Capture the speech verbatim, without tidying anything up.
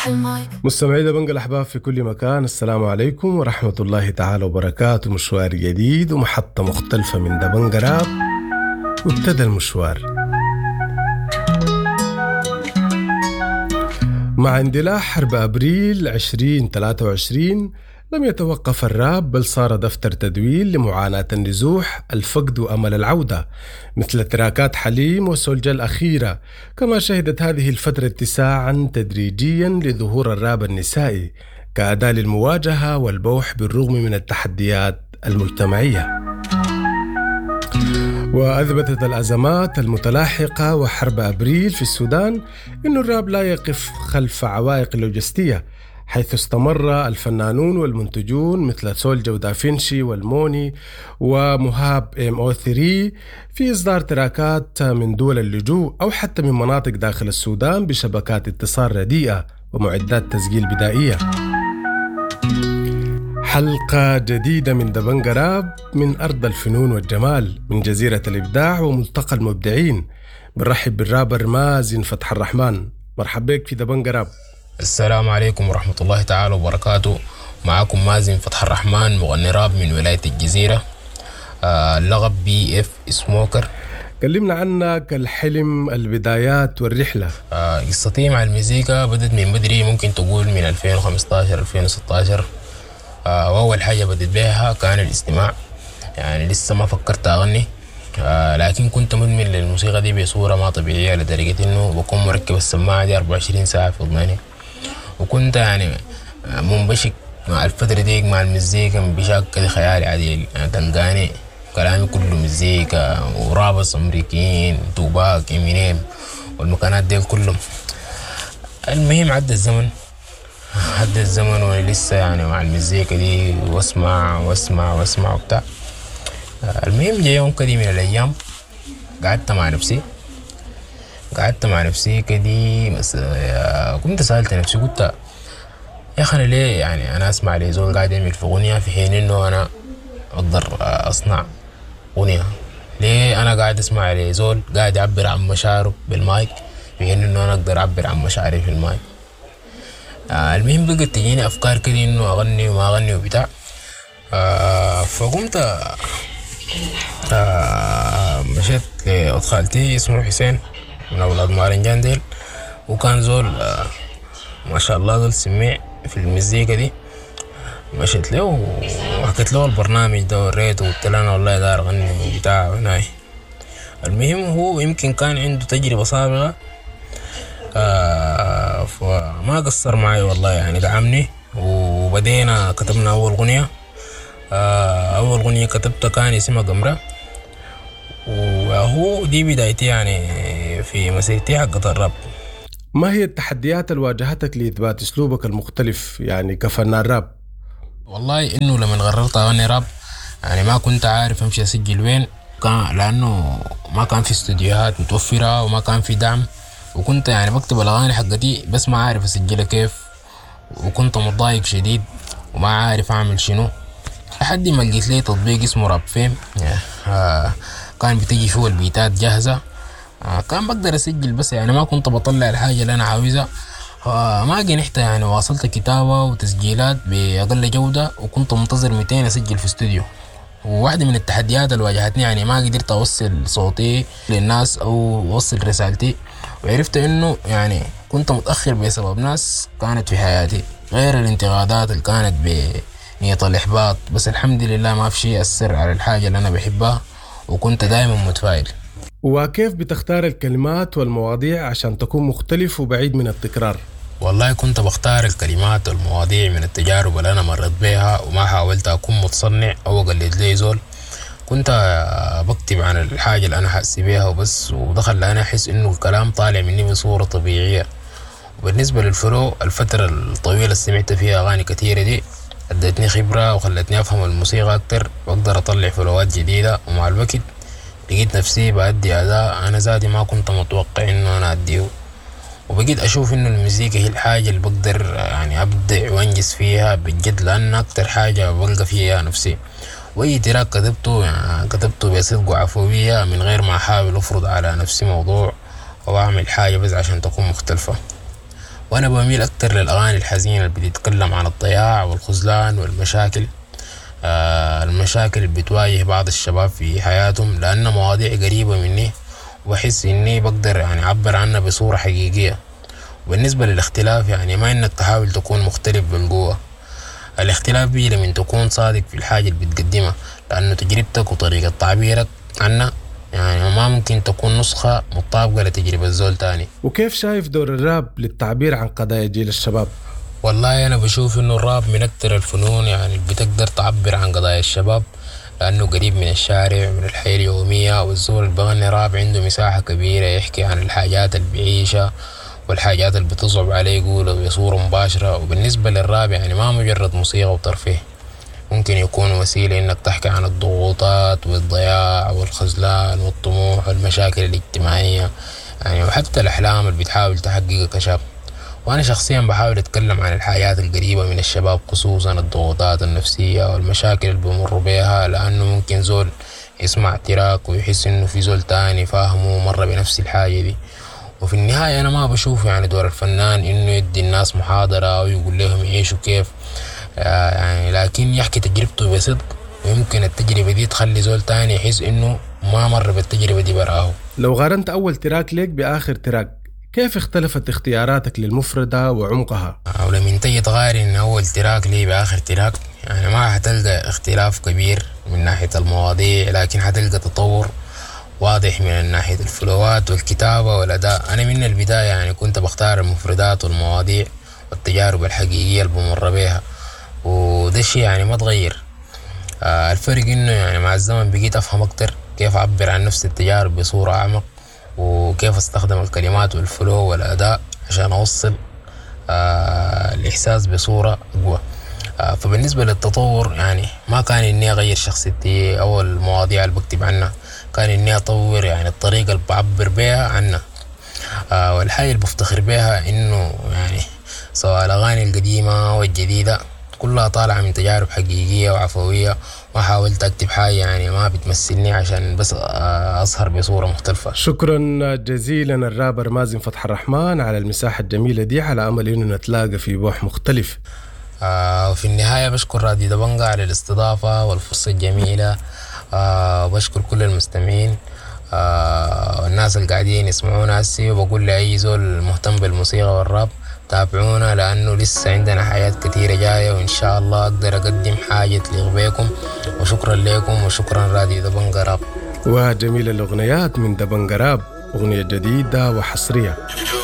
مستمعي دبنجة الأحباب في كل مكان، السلام عليكم ورحمة الله تعالى وبركاته. مشوار جديد ومحطة مختلفة من دبنجة راب، وابتدى المشوار. مع اندلاع حرب أبريل عشرين ثلاثة وعشرين لم يتوقف الراب، بل صار دفتر تدوين لمعاناة النزوح، الفقد وأمل العودة، مثل تراكات حليم وسولجة الأخيرة. كما شهدت هذه الفترة اتساعا تدريجيا لظهور الراب النسائي كأداة للمواجهة والبوح بالرغم من التحديات المجتمعية. وأثبتت الأزمات المتلاحقة وحرب أبريل في السودان أن الراب لا يقف خلف عوائق لوجستية، حيث استمر الفنانون والمنتجون مثل سولجة ودافنشي والموني ومهاب ام او ثلاثة في إصدار تراكات من دول اللجوء أو حتى من مناطق داخل السودان بشبكات اتصال رديئة ومعدات تسجيل بدائية. حلقة جديدة من دبنجة راب من أرض الفنون والجمال، من جزيرة الإبداع وملتقى المبدعين. بنرحب بالرابر مازن فتح الرحمن. مرحبا بك في دبنجة راب. السلام عليكم ورحمة الله تعالى وبركاته. معكم مازن فتح الرحمن، مغني راب من ولاية الجزيرة. آه اللغب بي اف سموكر. كلمنا عنك، الحلم، البدايات والرحلة. آه قصتي مع المزيكا بدت من بدري، ممكن تقول من ألفين وخمستاشر ألفين وستاشر. آه وأول حاجة بدت بها كان الاستماع، يعني لسه ما فكرت أغني، آه لكن كنت مدمن للموسيقى دي بصورة ما طبيعية، لدرجة إنه بكون مركب السماعة دي أربعة وعشرين ساعة في ودناني. وكنت يعني منبشك مع الفترة ديك مع المزيكا، بشكل كده خيالي عديل. يعني تلقاني كلامي كله مزيكا ورابص أمريكيين، توباك، إمينيم والمكانات ديل كلهم. المهم عدى الزمن عدى الزمن وانا لسه يعني مع المزيكا دي، واسمع واسمع واسمع وبتاع. المهم جاء يوم كده من الأيام قعدت مع نفسي قعدت مع نفسي كدي بس. كنت سألت نفسي، قلت يا أخي أنا ليه يعني أنا أسمع لي زول قاعد يعمل في غنية في حين إنه أنا أقدر أصنع غنية؟ ليه أنا قاعد أسمع لي زول قاعد يعبر عن مشاعره بالمايك في حين إنه أنا أقدر أعبر عن مشاعري في المايك؟ آه المهم بقت تجيني أفكار كده إنه أغني وما أغني وبتاع. آه فقمت آه مشيت لأخت خالتي اسمه حسين من أولاد مارنجان ديل، وكان زول آه ما شاء الله زول سميع في المزيكا دي. مشيت له وحكيت له البرنامج ده وريته، وقلت له أنا والله داير أغني وبتاع هناي. المهم هو يمكن كان عنده تجربة سابقة، آه فما قصر معي والله، يعني دعمني وبدينا كتبنا أول غنية. آه أول غنية كتبتها كان اسمها قمرة، وهو دي بدايتي يعني في مسيرتي حقة الراب. ما هي التحديات اللي واجهتك لإثبات أسلوبك المختلف يعني كفنان راب؟ والله إنه لما قررت أغني راب يعني ما كنت عارف أمشي أسجل وين، كان لأنه ما كان في استوديوهات متوفرة وما كان في دعم، وكنت يعني بكتب الأغاني حقتي بس ما عارف أسجلها كيف، وكنت متضايق شديد وما عارف أعمل شنو، لحد ما لقيت لي تطبيق اسمه راب فيم. آه كان بتجي فيه البيتات جاهزة، آه كان بقدر أسجل، بس يعني ما كنت بطلع الحاجة اللي أنا عاوزها. آه ما قنحت يعني، واصلت كتابة وتسجيلات بأقل جودة، وكنت منتظر مئتين أسجل في استوديو. وواحدة من التحديات اللي واجهتني يعني ما قدرت أوصل صوتي للناس أو أوصل رسالتي، وعرفت إنه يعني كنت متأخر بسبب ناس كانت في حياتي غير الانتقادات اللي كانت بنية الإحباط. بس الحمد لله ما في شيء أثر على الحاجة اللي أنا بحبها، وكنت دائما متفائل. وكيف بتختار الكلمات والمواضيع عشان تكون مختلف وبعيد من التكرار؟ والله كنت بختار الكلمات والمواضيع من التجارب اللي أنا مرت بيها، وما حاولت أكون متصنع أو أقلد لي زول. كنت بكتب عن الحاجة اللي أنا حاسس بيها وبس، ودخل أنا أحس إنه الكلام طالع مني بصورة طبيعية. وبالنسبة للفلو، الفترة الطويلة اللي سمعت فيها أغاني كثيرة دي ادتني خبرة وخلتني أفهم الموسيقى أكتر، وأقدر أطلع فلوات جديدة. ومع الوقت لقيت نفسي بأدي أداء أنا ذاتي ما كنت متوقع إنه أنا أديه، وبقيت أشوف إنه المزيكا هي الحاجة اللي بقدر يعني أبدع وأنجز فيها بجد، لأن أكتر حاجة بلقى فيها نفسي. وأي تراك كتبته يعني كتبته بصدق وعفوية، من غير ما أحاول أفرض على نفسي موضوع أو أعمل حاجة بس عشان تكون مختلفة. وأنا بميل أكتر للأغاني الحزينة اللي بتتكلم عن الضياع والخذلان والمشاكل، آه المشاكل اللي بتواجه بعض الشباب في حياتهم، لأن مواضيع قريبة مني وبحس إني بقدر يعني أعبر عنها بصورة حقيقية. وبالنسبة للاختلاف يعني ما إنك تحاول تكون مختلف بالقوة، الاختلاف بيه لمن تكون صادق في الحاجة اللي بتقدمها، لأنه تجربتك وطريقة تعبيرك عنها يعني ما ممكن تكون نسخة مطابقة لتجربة زول تاني. وكيف شايف دور الراب للتعبير عن قضايا جيل الشباب؟ والله أنا بشوف إنه الراب من أكتر الفنون يعني بتقدر تعبر عن قضايا الشباب، لأنه قريب من الشارع من الحياة اليومية، والزول اللي بغني راب عنده مساحة كبيرة يحكي عن الحاجات اللي بيعيشها والحاجات اللي بتصعب عليه يقولها بصورة مباشرة. وبالنسبة للراب يعني ما مجرد موسيقى وترفيه، ممكن يكون وسيلة إنك تحكي عن الضغوطات والضياع والخذلان والطموح والمشاكل الاجتماعية يعني، وحتى الأحلام اللي بتحاول تحققها كشاب. وأنا شخصيا بحاول أتكلم عن الحياة القريبة من الشباب، خصوصا الضغوطات النفسية والمشاكل اللي بمر بيها، لأنه ممكن زول يسمع تراك ويحس إنه في زول تاني فاهمه مرة بنفس الحاجة دي. وفي النهاية أنا ما بشوف يعني دور الفنان إنه يدي الناس محاضرة أو يقول لهم يعيشوا كيف يعني، لكن يحكي تجربته بصدق، ويمكن التجربة دي تخلي زول تاني يحس إنه ما مر بالتجربة دي براه. لو غارنت أول تراك ليك بآخر تراك، كيف اختلفت اختياراتك للمفردة وعمقها؟ أو لما تيجي تقارن أول تراك لي بآخر تراك يعني ما حتلقى اختلاف كبير من ناحية المواضيع، لكن حتلقى تطور واضح من ناحية الفلوات والكتابة والأداء. أنا من البداية يعني كنت بختار المفردات والمواضيع والتجارب الحقيقية اللي بمر بيها، وده الشيء يعني ما تغير. آه الفرق إنه يعني مع الزمن بقيت أفهم أكتر كيف أعبر عن نفس التجارب بصورة أعمق، وكيف أستخدم الكلمات والفلو والأداء عشان أوصل آه الإحساس بصورة أقوى. آه فبالنسبة للتطور يعني ما كان إني أغير شخصيتي أو المواضيع اللي بكتب عنها، كان إني أطور يعني الطريقة اللي بعبر بيها عنها. آه والحاجة اللي بفتخر بيها إنه يعني سواء الأغاني القديمة والجديدة كلها طالعة من تجارب حقيقية وعفوية، وحاولت أكتب حاجة يعني ما بتمثلني عشان بس أظهر بصورة مختلفة. شكرا جزيلا الرابر مازن فتح الرحمن على المساحة الجميلة دي، على أمل إنه نتلاقى في بوح مختلف. آه وفي النهاية بشكر راديو دبنجة على الاستضافة والفرصة الجميلة، آه وبشكر كل المستمعين آه والناس اللي قاعدين يسمعونا هسي، وبقول لأي زول مهتم بالموسيقى والراب تابعونا، لأنه لسه عندنا حياة كتيرة جاية، وإن شاء الله أقدر أقدم حاجة تليق بيكم. وشكرا لكم وشكرا راديو دبنجة راب. وجميل الأغنيات من دبنجة راب، أغنية جديدة وحصرية.